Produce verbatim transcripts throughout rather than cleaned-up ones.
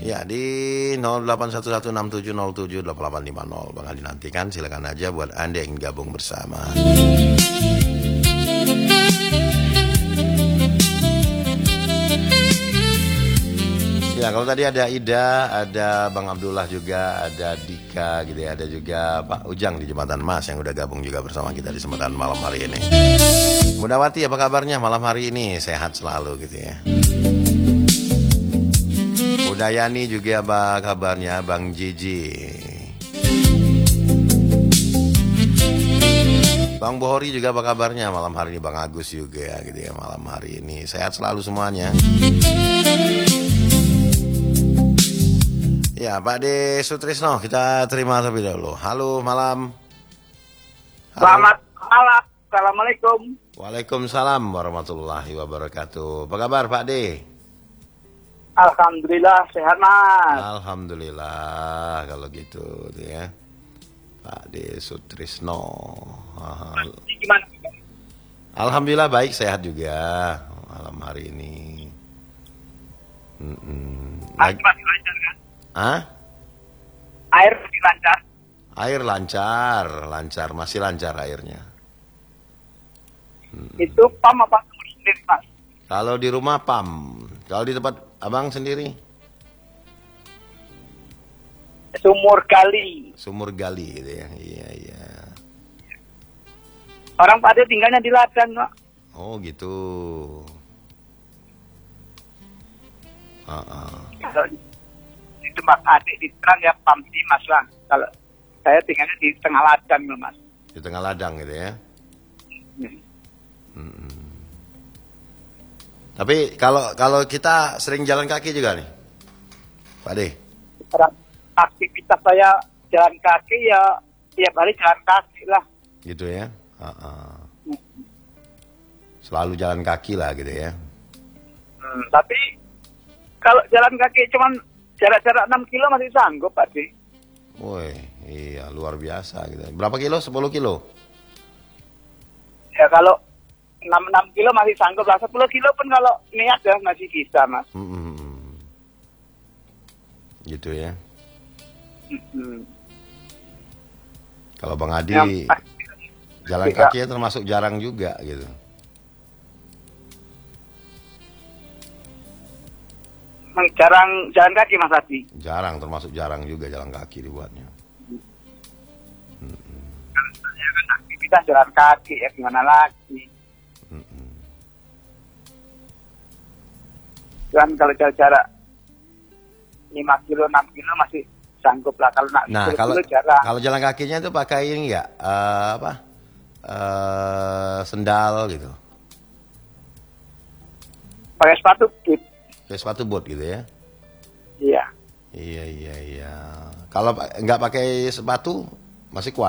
Ya, di nol delapan satu satu enam tujuh nol tujuh delapan delapan lima nol. Bang Adi nantikan, silakan aja buat Anda yang gabung bersama. Ya, kalau tadi ada Ida, ada Bang Abdullah juga, ada Dika gitu ya, ada juga Pak Ujang di Jembatan Mas yang udah gabung juga bersama kita di kesempatan malam hari ini. Mudawati, apa kabarnya malam hari ini? Sehat selalu gitu ya. Udayani juga apa kabarnya, Bang Jiji. Bang Bohori juga apa kabarnya malam hari ini, Bang Agus juga ya gitu ya malam hari ini. Sehat selalu semuanya. Ya, Pak De Sutrisno, kita terima terlebih dahulu. Halo, malam. Halo. Selamat malam. Assalamualaikum. Waalaikumsalam warahmatullahi wabarakatuh. Apa kabar, Pak De? Alhamdulillah, sehat, Mas. Alhamdulillah, kalau gitu tuh ya. Pak De Sutrisno. Gimana? Alhamdulillah baik, sehat juga malam hari ini. Lagi masih lancar kan? Hah? Air masih lancar? Air lancar, lancar, masih lancar airnya. Hmm. Itu pam apa sendiri, Mas? Kalau di rumah pam, kalau di tempat abang sendiri? Sumur gali. Sumur gali gitu ya, iya iya. Orang pada tinggalnya di ladang, Pak. Oh gitu. Uh -uh. Kalau di tempat adik di terang ya pam di Mas lah. Kalau saya tinggalnya di tengah ladang, Mas. Di tengah ladang gitu ya. Hmm. Hmm. Tapi kalau kalau kita sering jalan kaki juga nih, Pak De. Aktivitas saya jalan kaki ya tiap hari jalan kaki lah. Gitu ya. Uh -uh. Selalu jalan kaki lah gitu ya. Hmm, tapi kalau jalan kaki cuman jarak-jarak enam kilo masih sanggup, Pak De. Woi, iya luar biasa gitu. Berapa kilo? sepuluh kilo? Ya kalau enam enam kilo masih sanggup lah. sepuluh kilo pun kalau niat ya masih bisa, Mas. Hmm. Gitu ya. Hmm. Kalau Bang Adi ya, jalan kaki ya termasuk jarang juga gitu. Jarang jalan kaki, Mas Adi. Jarang, termasuk jarang juga jalan kaki dibuatnya. Hmm. Kan saya kan aktivitas jalan kaki ya gimana lagi. Hmm. Dan kalau jarak lima kilo enam kilo masih sanggup lah. Kalau nak nah kalau kalau jalan kakinya itu pakai ini nggak uh, apa uh, sendal gitu, pakai sepatu boot. Pakai sepatu boot gitu ya. Iya. Iya iya iya. Kalau nggak pakai sepatu masih kuat.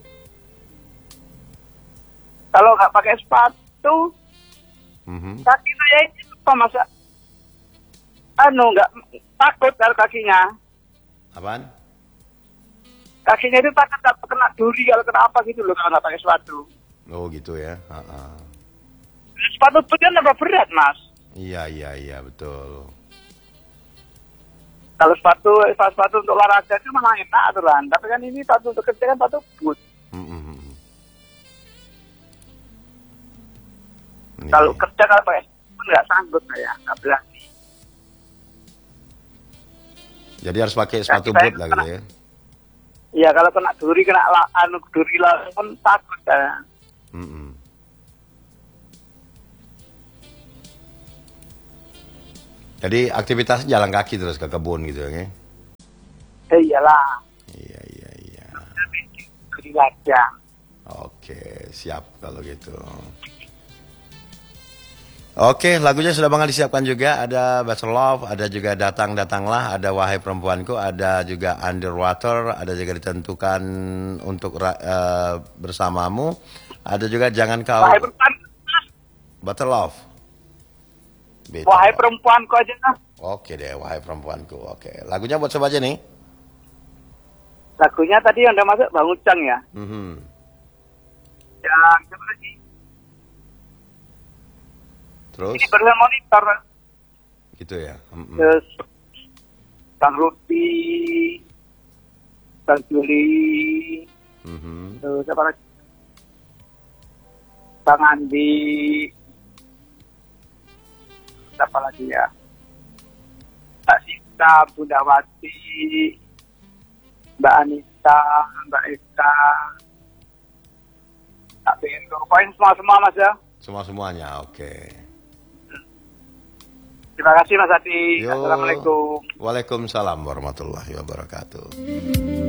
Kalau nggak pakai sepatu, mm-hmm. kaki saya ini apa masa? Anu nggak takut kalau kakinya. Apaan? Kakinya itu takut kena duri kalau kena apa gitu loh kalau nggak pakai sepatu. Oh gitu ya. Uh-uh. Sepatu boot kan tambah berat, Mas. Iya iya iya betul. Kalau sepatu sepatu untuk olahraga itu malah enak aturan. Tapi kan ini sepatu untuk kerja kan sepatu boot. Mm-hmm. Kalau kerja kalau pakai sepatu nggak sanggup saya, nggak berani. Jadi harus pakai sepatu boot lah gitu ya. Iya, kalau kena duri, kena la, anu duri lah pun takut saya. Mm-hmm. Jadi aktivitas jalan kaki terus ke kebun gitu ya? Eh, iyalah. Iya iya iya. Di ladang. Oke, siap kalau gitu. Oke, lagunya sudah Bang Adi siapkan juga. Ada Better Love, ada juga Datang Datanglah, ada Wahai Perempuanku, ada juga Underwater, ada juga Ditentukan Untuk uh, Bersamamu, ada juga Jangan Kau. Wahai Perempuan. Better Love. Better Wahai Love. Perempuanku aja lah. Oke deh, Wahai Perempuanku. Oke, lagunya buat siapa aja nih? Lagunya tadi yang udah masuk Bang Ucang ya. Mm-hmm. Yang siapa lagi? Terus? Ini bersama monitor. Gitu ya. Mm-hmm. Terus Bang Rudi, Bang Juli, Mhm. terus apa lagi? Bang Andi, siapa lagi ya? Mbak Sita, Budawati, Mbak Anita, Mbak Eka, Mbak Bendo, poin semua-semua Mas ya. Semua-semuanya, oke. Terima kasih Mas Adi. Yo. Assalamualaikum. Waalaikumsalam warahmatullahi wabarakatuh.